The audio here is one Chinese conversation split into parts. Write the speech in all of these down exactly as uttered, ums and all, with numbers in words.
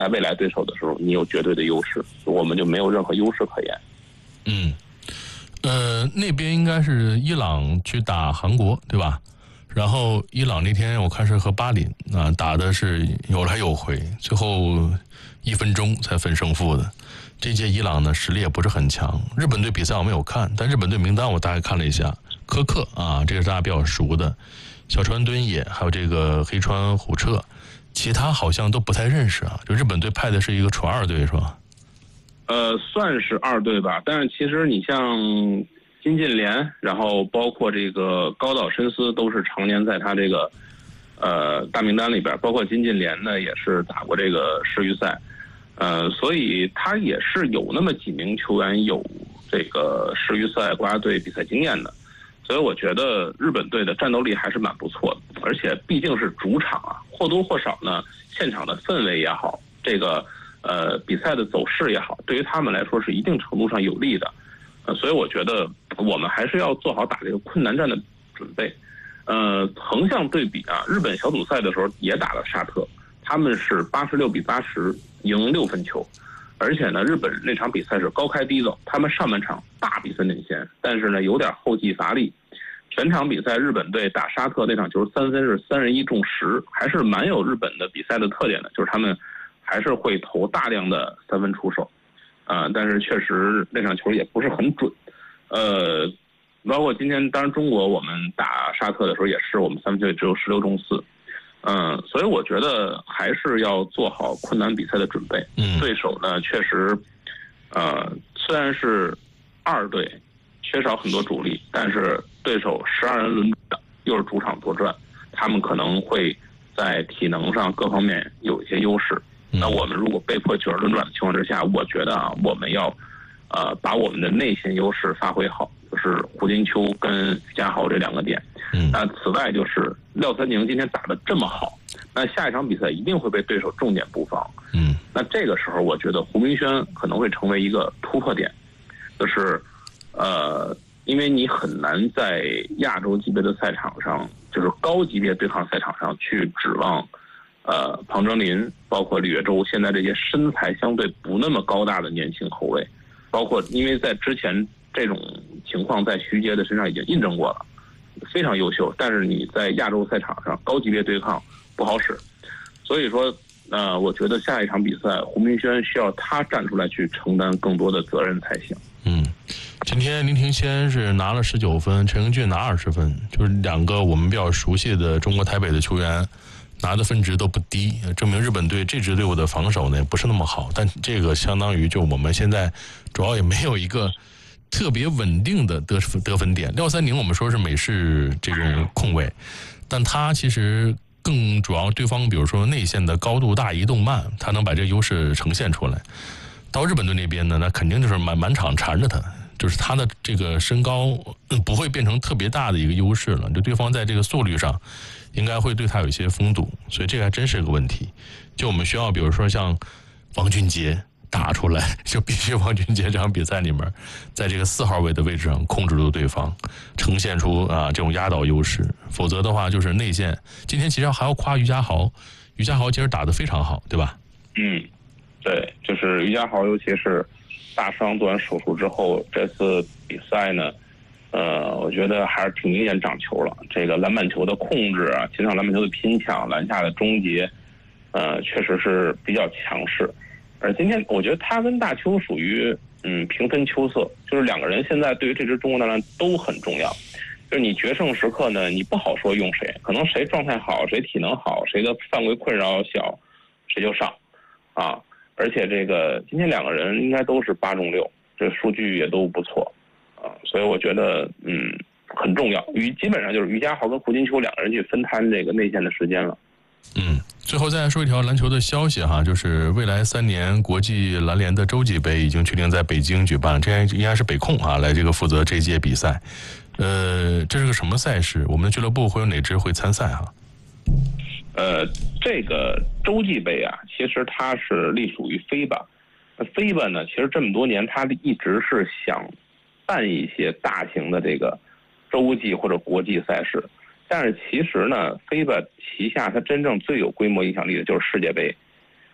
未来对手的时候，你有绝对的优势，我们就没有任何优势可言。 嗯，呃，那边应该是伊朗去打韩国，对吧？然后伊朗那天我看是和巴林啊打的是有来有回，最后一分钟才分胜负的。这届伊朗呢实力也不是很强。日本队比赛我没有看，但日本队名单我大概看了一下，科克啊，这个是大家比较熟的，小川敦也，还有这个黑川虎彻，其他好像都不太认识啊。就日本队派的是一个纯二队是吧？ 呃，算是二队吧，但是其实你像金近廉，然后包括这个高岛伸司，都是常年在他这个呃大名单里边，包括金近廉呢也是打过这个世预赛。呃，所以他也是有那么几名球员有这个世预赛国家队比赛经验的，所以我觉得日本队的战斗力还是蛮不错的，而且毕竟是主场啊，或多或少呢，现场的氛围也好，这个呃比赛的走势也好，对于他们来说是一定程度上有利的，呃，所以我觉得我们还是要做好打这个困难战的准备。呃，横向对比啊，日本小组赛的时候也打了沙特。他们是八十六比八十赢六分球，而且呢，日本那场比赛是高开低走，他们上半场大比分领先，但是呢有点后继乏力。全场比赛日本队打沙特那场球三分是三十一中十，还是蛮有日本的比赛的特点的，就是他们还是会投大量的三分出手，啊、呃，但是确实那场球也不是很准，呃，包括今天当然中国我们打沙特的时候也是，我们三分球只有十六中四。嗯，所以我觉得还是要做好困难比赛的准备。 嗯， 对手呢，确实，呃，虽然是二队，缺少很多主力，但是对手十二人轮转，又是主场作战，他们可能会在体能上各方面有一些优势。 嗯、 那我们如果被迫九人轮转的情况之下，我觉得啊，我们要呃把我们的内线优势发挥好，就是胡金秋跟于家豪这两个点。 嗯， 那此外就是廖三宁今天打得这么好，那下一场比赛一定会被对手重点布防。 嗯， 那这个时候我觉得胡明轩可能会成为一个突破点，就是呃，因为你很难在亚洲级别的赛场上，就是高级别对抗赛场上去指望呃庞哲林，包括李月洲现在这些身材相对不那么高大的年轻后卫，包括因为在之前这种情况在徐杰的身上已经印证过了。非常优秀，但是你在亚洲赛场上高级别对抗不好使，所以说，呃，我觉得下一场比赛胡明轩需要他站出来去承担更多的责任才行。 嗯，今天林庭谦是拿了十九分，陈英俊拿二十分，就是两个我们比较熟悉的中国台北的球员拿的分值都不低，证明日本队这支队伍的防守呢也不是那么好，但这个相当于就我们现在主要也没有一个特别稳定的得得分点。廖三宁我们说是美式这种控卫，但他其实更主要对方比如说内线的高度大移动慢，他能把这个优势呈现出来。到日本队那边呢，那肯定就是满满场缠着他，就是他的这个身高不会变成特别大的一个优势了，就对方在这个速率上应该会对他有一些封堵，所以这个还真是个问题。就我们需要比如说像王俊杰打出来，就必须王俊杰这场比赛里面在这个四号位的位置上控制住对方，呈现出啊这种压倒优势，否则的话就是内线。今天其实还要夸于家豪，于家豪其实打得非常好，对吧？ 嗯，对，就是于家豪，尤其是大伤做完手术之后，这次比赛呢，呃，我觉得还是挺明显长球了。这个篮板球的控制啊，前场篮板球的拼抢，篮下的终结，呃，确实是比较强势。而今天我觉得他跟大邱属于嗯平分秋色，就是两个人现在对于这支中国男篮都很重要。就是你决胜时刻呢，你不好说用谁，可能谁状态好，谁体能好，谁的犯规困扰小，谁就上啊。而且这个今天两个人应该都是八中六，这数据也都不错啊，所以我觉得嗯很重要。于基本上就是于家豪跟胡金秋两个人去分摊这个内线的时间了。 嗯，最后再说一条篮球的消息哈，就是未来三年国际篮联的洲际杯已经确定在北京举办，这应该是北控啊来这个负责这届比赛。呃，这是个什么赛事？我们的俱乐部会有哪支会参赛哈？ 呃，这个洲际杯啊，其实它是隶属于飞吧。飞吧呢，其实这么多年它一直是想办一些大型的这个洲际或者国际赛事。但是其实呢，飞吧旗下它真正最有规模影响力的就是世界杯，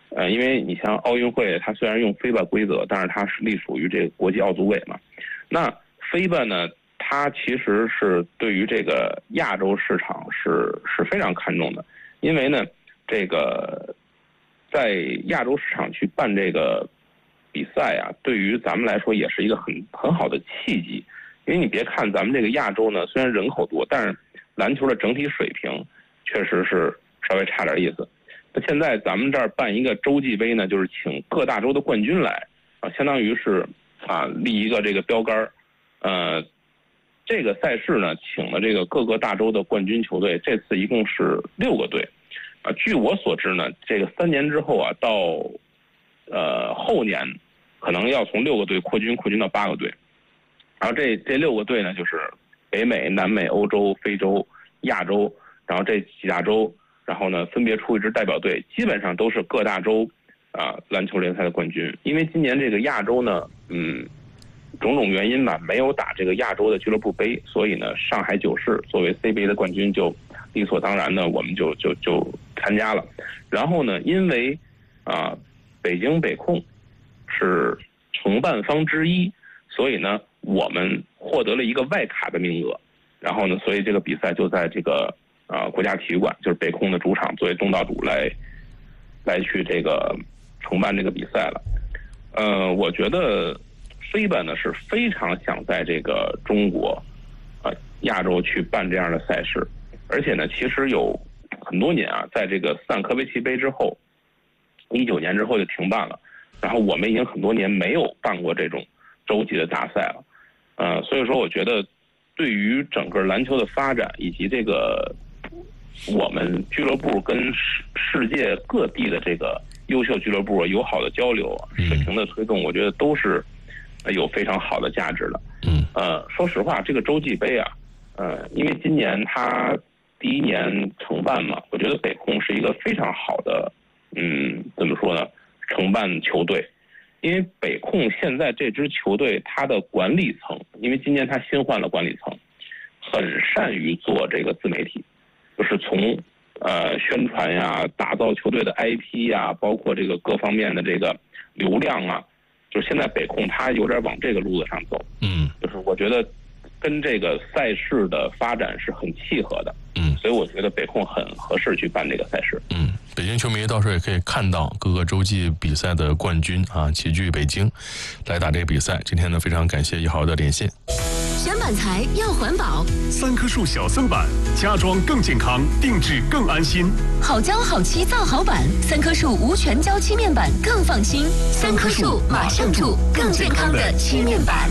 呃，因为你像奥运会，它虽然用 F I B A 规则，但是它是隶属于这个国际奥组委嘛。那 F I B A 呢，它其实是对于这个亚洲市场是是非常看重的，因为呢，这个在亚洲市场去办这个比赛啊，对于咱们来说也是一个很很好的契机。因为你别看咱们这个亚洲呢，虽然人口多，但是篮球的整体水平确实是稍微差点意思。那现在咱们这儿办一个洲际杯呢，就是请各大洲的冠军来啊，相当于是啊立一个这个标杆。呃，这个赛事呢，请了这个各个大洲的冠军球队，这次一共是六个队啊。据我所知呢，这个三年之后啊，到呃后年可能要从六个队扩军扩军到八个队。然后这这六个队呢，就是北美、南美、欧洲、非洲、亚洲，然后这几大洲，然后呢分别出一支代表队，基本上都是各大洲啊篮球联赛的冠军。因为今年这个亚洲呢，嗯，种种原因吧，没有打这个亚洲的俱乐部杯，所以呢，上海九世作为 C 杯的冠军就理所当然的我们就就就参加了。然后呢，因为啊北京北控是承办方之一，所以呢，我们获得了一个外卡的名额，然后呢，所以这个比赛就在这个啊、呃、国家体育馆，就是北控的主场，作为东道主来来去这个承办这个比赛了。呃，我觉得 F I B A 呢是非常想在这个中国啊、呃、亚洲去办这样的赛事，而且呢，其实有很多年啊，在这个斯坦科维奇杯之后，一九年之后就停办了，然后我们已经很多年没有办过这种洲际的大赛了。呃，所以说我觉得对于整个篮球的发展以及这个我们俱乐部跟世世界各地的这个优秀俱乐部友好的交流、水平的推动，我觉得都是有非常好的价值的。 嗯， 呃，说实话，这个洲际杯啊，呃，因为今年它第一年承办嘛，我觉得北控是一个非常好的，嗯，怎么说呢，承办球队。因为北控现在这支球队，它的管理层，因为今年它新换了管理层，很善于做这个自媒体，就是从呃宣传呀、打造球队的 I P 呀，包括这个各方面的这个流量啊，就是现在北控它有点往这个路子上走。 嗯， 就是我觉得跟这个赛事的发展是很契合的。 嗯， 所以我觉得北控很合适去办这个赛事。 嗯，北京球迷到时候也可以看到各个洲际比赛的冠军啊齐聚北京来打这个比赛。今天呢，非常感谢一豪的连线。 选板材要环保， 三棵树小森板，家装更健康，定制更安心。 好胶好漆造好板，三棵树无全胶漆面板更放心。三棵树马上住，更健康的漆面板。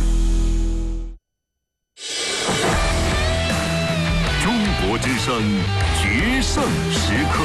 中国之声决胜时刻。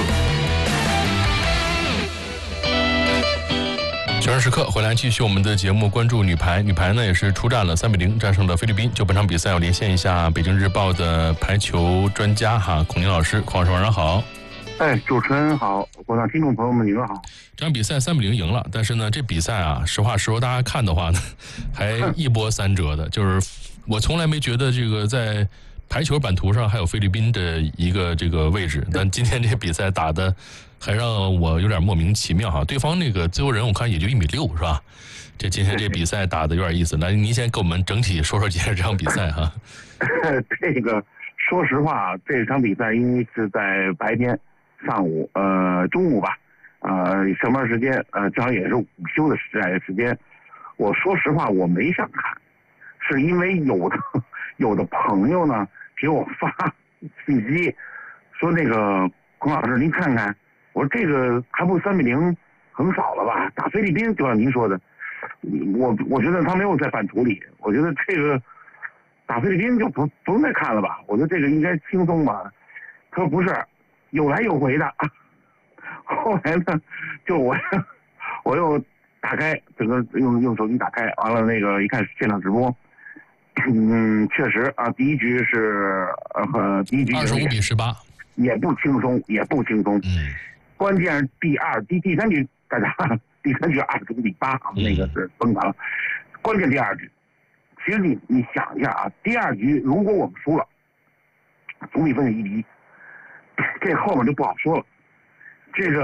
决胜时刻回来继续我们的节目，关注女排。女排呢也是出战了三比零战胜了菲律宾。就本场比赛，要连线一下北京日报的排球专家哈孔宁老师，孔老师晚上好。 哎，主持人好，广大听众朋友们，你们好。 这场比赛三比零赢了，但是呢，这比赛啊，实话实说，大家看的话呢，还一波三折的。就是我从来没觉得这个在排球版图上还有菲律宾的一个这个位置，但今天这比赛打的还让我有点莫名其妙哈。对方那个自由人我看也就一米六是吧？这今天这比赛打的有点意思。来，您先给我们整体说说今天这场比赛哈。 这个说实话，这场比赛因为是在白天上午呃中午吧，呃上班时间呃正好也是午休的时代时间。我说实话我没上看，是因为有的有的朋友呢给我发信息说那个孔老师您看看，我说这个还不三比零很少了吧？打菲律宾就像您说的，我我觉得他没有在版图里，我觉得这个打菲律宾就不不用再看了吧？我觉得这个应该轻松吧？他说不是，有来有回的。后来呢，就我我又打开整个用用手机打开，完了那个一看现场直播，嗯，确实啊，第一局是呃第一局二十五比十八， 也不轻松，也不轻松。 嗯， 关键是第二第第三局大家第三局二十五比八，那个是崩盘了。关键第二局，其实你你想一下啊，第二局如果我们输了，总比分是一比一，这后面就不好说了。这个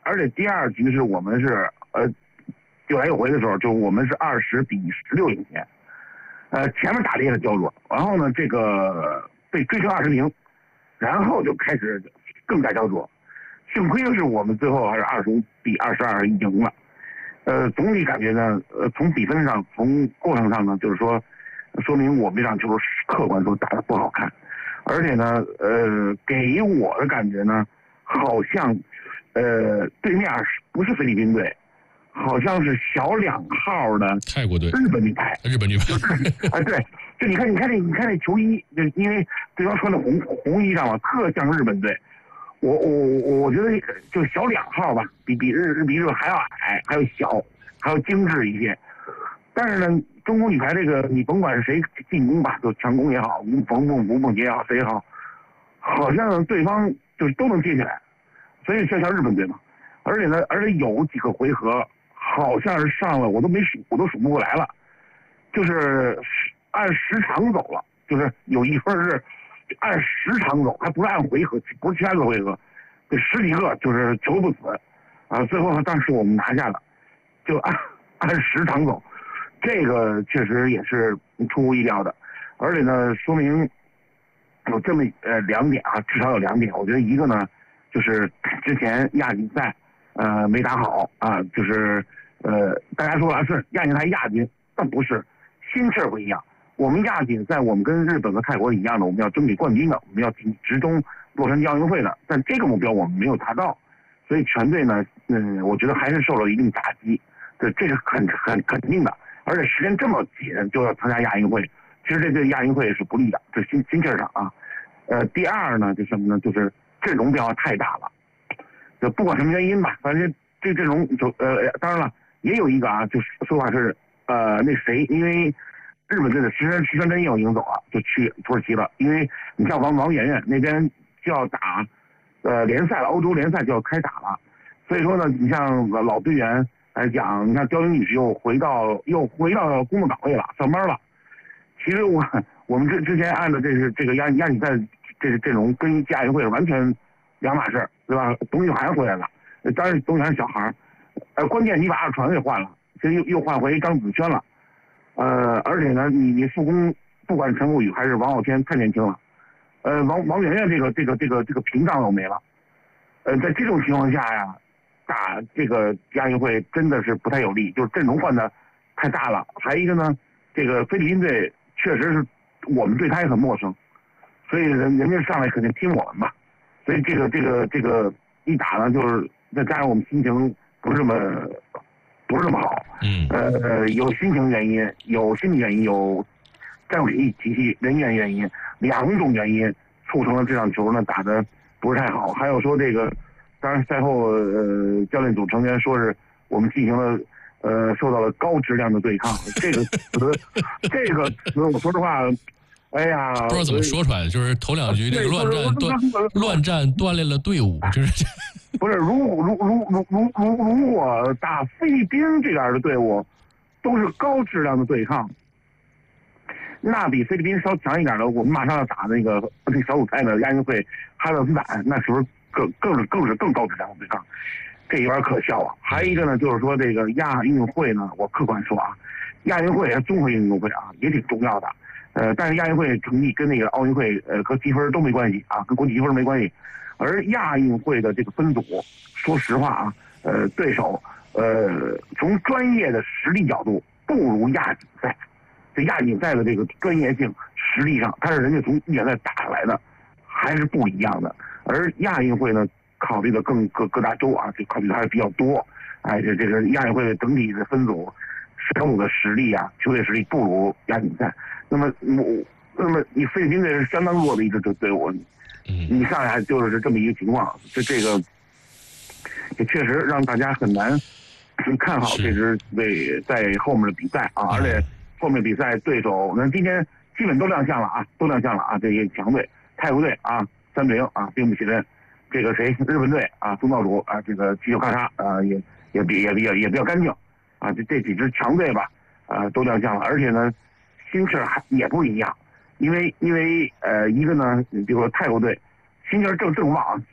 而且第二局是我们是呃又来又回的时候，就我们是二十比十六领先，呃前面打的也是焦灼，然后呢这个被追成二十平，然后就开始更加焦灼，幸亏的是我们最后还是二十五比二十二赢了。呃，总体感觉呢，呃，从比分上，从过程上呢，就是说，说明我们这场球客观说打得不好看，而且呢，呃，给我的感觉呢，好像，呃，对面不是菲律宾队，好像是小两号的泰国队、 日本女排、 日本女排， 啊，对，就你看，你看那，你看那球衣，就因为对方穿的红红衣裳嘛，特像日本队。我我我我觉得就小两号吧，比比日比日本还要矮，还要小，还要精致一些。但是呢，中国女排这个你甭管是谁进攻吧，就强攻也好，吴冯凤、吴梦洁也好，谁也好，好像对方就是都能接起来，所以就像日本队嘛。而且呢，而且有几个回合好像是上了，我都没数，我都数不过来了，就是按时长走了，就是有一分是。按时长走，还不是按回合，不是其他个回合，这十几个就是球不死，啊，最后当时我们拿下了，就按按时长走，这个确实也是出乎意料的，而且呢，说明有这么呃两点啊，至少有两点，我觉得一个呢，就是之前亚锦赛呃没打好啊，就是呃大家说啊是亚锦赛亚军，但不是，心气儿不一样。我们亚锦赛，我们跟日本和泰国一样的，我们要争取冠军的，我们要直冲洛杉矶奥运会的。但这个目标我们没有达到，所以全队呢，嗯，我觉得还是受了一定打击，这这是很很肯定的。而且时间这么紧就要参加亚运会，其实这对亚运会是不利的，这心心气儿上啊。呃，第二呢，就什么呢？就是阵容变化太大了，就不管什么原因吧，反正这阵容就呃，当然了，也有一个啊，就是说法是呃那谁，因为。日本队的石山石川真佑已经走了，就去土耳其了。因为你像王王媛媛那边就要打，呃联赛了，欧洲联赛就要开打了。所以说呢，你像老队员来讲，你看刁云女士又回到又回到工作岗位了，上班了。其实我我们之之前按照这是这个亚亚锦赛这个阵容跟亚运会是完全两码事，对吧？董宇涵回来了，当然董宇涵是小孩，呃，关键你把二传给换了，其实又又换回张子萱了。呃，而且呢，你你副攻不管陈慕宇还是王傲天太年轻了，呃，王王媛媛这个这个这个这个屏障都没了，呃，在这种情况下呀，打这个亚运会真的是不太有利，就是阵容换的太大了。还一个呢，这个菲律宾队确实是我们对他也很陌生，所以人人家上来肯定听我们嘛，所以这个这个这个一打呢，就是再加上我们心情不是这么。不是那么好， 嗯， 呃，有心情原因，有心理原因，有战术体系、人员原因，两种原因促成了这场球呢打得不是太好。还有说这个，当然赛后呃教练组成员说是我们进行了呃受到了高质量的对抗，这个词，这个词我说实话，哎呀， 不知道怎么说出来的，就是头两局这个乱战锻乱战锻炼了队伍，就是。 不是，如果如如如如如如果打菲律宾这样的队伍，都是高质量的对抗，那比菲律宾稍强一点的，我们马上要打那个那小组赛的亚运会哈勒斯坦，那是不是更更是更是更高质量的对抗？这有点可笑啊！还有一个呢，就是说这个亚运会呢，我客观说啊，亚运会综合运动会啊也挺重要的，呃，但是亚运会成绩跟那个奥运会呃和积分都没关系啊，跟国际积分没关系。而亚运会的这个分组，说实话啊，呃，对手呃从专业的实力角度不如亚锦赛，这亚锦赛的这个专业性实力上，它是人家从亚锦赛打来的，还是不一样的。而亚运会呢，考虑的更各各大洲啊，这考虑的还是比较多。哎，这这个亚运会的整体的分组小组的实力啊，球队实力不如亚锦赛。那么我，那么你菲律宾队是相当弱的一支队伍。你上来就是这么一个情况，这这个也确实让大家很难看好这支队在后面的比赛啊，而且后面比赛对手，那今天基本都亮相了啊，都亮相了啊，这些强队，泰国队啊三比零啊并不起人，这个谁日本队啊东道主啊这个击球咔嚓啊也也比也比也也比较干净啊，这这几支强队吧啊都亮相了，而且呢心气还也不一样。因为因为呃一个呢，比如说泰国队，心气儿正正旺，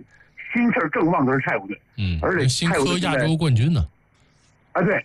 心气儿正旺的是泰国队。 嗯， 而且新科亚洲冠军呢。 啊，对，